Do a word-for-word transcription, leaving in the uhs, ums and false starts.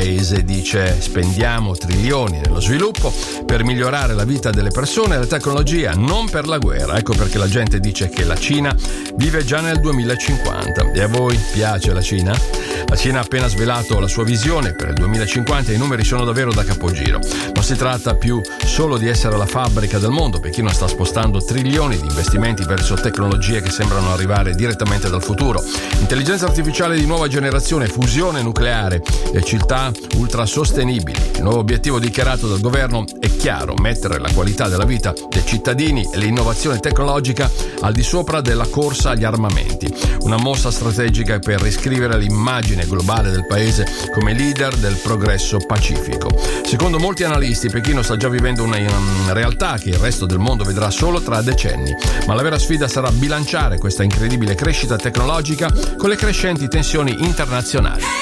paese dice: spendiamo trilioni nello sviluppo per migliorare la vita delle persone e la tecnologia, non per la guerra. Ecco perché la gente dice che la Cina vive già nel duemilacinquanta. E a voi piace la Cina? La Cina ha appena svelato la sua visione per il duemilacinquanta e i numeri sono davvero da capogiro. Non si tratta più solo di essere la fabbrica del mondo. Pechino sta spostando trilioni di investimenti verso tecnologie che sembrano arrivare direttamente dal futuro. Intelligenza artificiale di nuova generazione, fusione nucleare e città ultrasostenibili. Il nuovo obiettivo dichiarato dal governo è chiaro: mettere la qualità della vita dei cittadini e l'innovazione tecnologica al di sopra della corsa agli armamenti. Una mossa strategica per riscrivere l'immagine globale del paese come leader del progresso pacifico. Secondo molti analisti, Pechino sta già vivendo una realtà che il resto del mondo vedrà solo tra decenni, ma la vera sfida sarà bilanciare questa incredibile crescita tecnologica con le crescenti tensioni internazionali.